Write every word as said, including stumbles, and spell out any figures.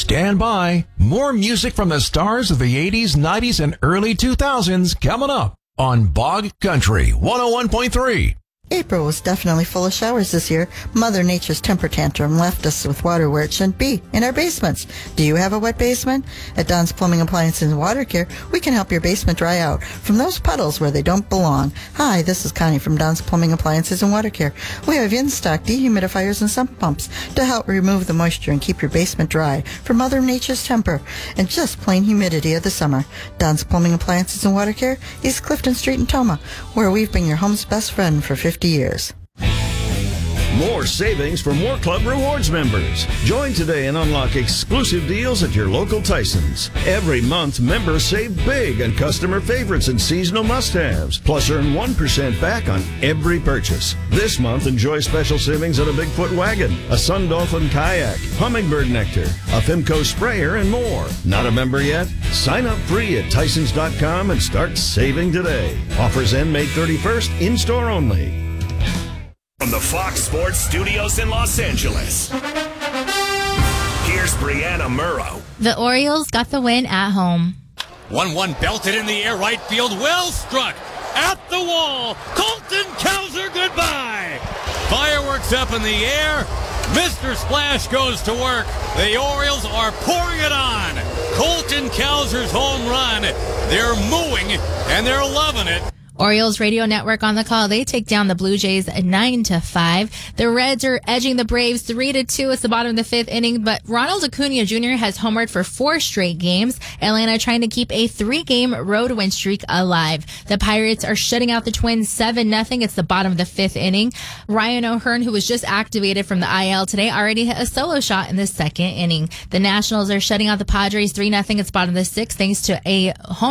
Stand by. More music from the stars of the eighties, nineties, and early two thousands coming up on Bog Country one oh one point three. April was definitely full of showers this year. Mother Nature's temper tantrum left us with water where it shouldn't be, in our basements. Do you have a wet basement? At Don's Plumbing Appliances and Water Care, we can help your basement dry out from those puddles where they don't belong. Hi, this is Connie from Don's Plumbing Appliances and Water Care. We have in-stock dehumidifiers and sump pumps to help remove the moisture and keep your basement dry from Mother Nature's temper and just plain humidity of the summer. Don's Plumbing Appliances and Water Care, East Clifton Street in Toma, where we've been your home's best friend for fifty years. More savings for More Club Rewards members. Join today and unlock exclusive deals at your local Tyson's. Every month, members save big on customer favorites and seasonal must-haves, plus earn one percent back on every purchase. This month, enjoy special savings on a Bigfoot wagon, a Sun Dolphin kayak, hummingbird nectar, a Fimco sprayer, and more. Not a member yet? Sign up free at Tysons dot com and start saving today. Offers end May thirty-first, in-store only. From the Fox Sports Studios in Los Angeles, here's Brianna Murrow. The Orioles got the win at home. one one belted in the air, right field, well struck, at the wall, Colton Cowser goodbye. Fireworks up in the air, Mister Splash goes to work. The Orioles are pouring it on. Colton Cowser's home run. They're mooing, and they're loving it. Orioles radio network on the call. They take down the Blue Jays at nine to five. The Reds are edging the Braves three to two. It's the bottom of the fifth inning, but Ronald Acuna Junior has homered for four straight games. Atlanta trying to keep a three-game road win streak alive. The Pirates are shutting out the Twins seven nothing. It's the bottom of the fifth inning. Ryan O'Hearn, who was just activated from the I L today, already hit a solo shot in the second inning. The Nationals are shutting out the Padres three nothing. It's bottom of the sixth thanks to a home